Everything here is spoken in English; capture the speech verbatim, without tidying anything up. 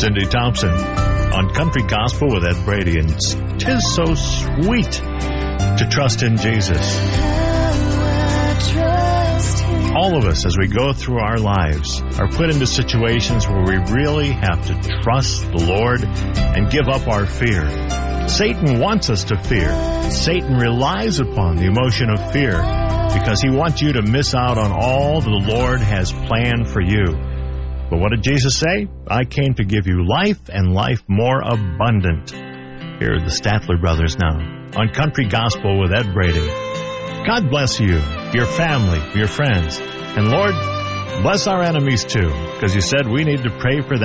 Cindy Thompson on Country Gospel with Ed Brady. And tis so sweet to trust in Jesus. All of us, as we go through our lives, are put into situations where we really have to trust the Lord and give up our fear. Satan wants us to fear. Satan relies upon the emotion of fear because he wants you to miss out on all that the Lord has planned for you. But what did Jesus say? I came to give you life and life more abundant. Here are the Statler brothers now on Country Gospel with Ed Brady. God bless you, your family, your friends. And Lord, bless our enemies too, because you said we need to pray for them.